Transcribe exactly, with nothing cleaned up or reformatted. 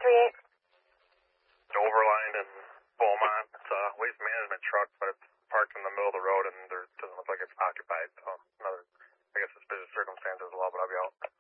three eight. Overline in Beaumont. It's a waste management truck, but it's parked in the middle of the road, and there doesn't look like it's occupied. So another, I guess, suspicious circumstances as well, but I'll be out.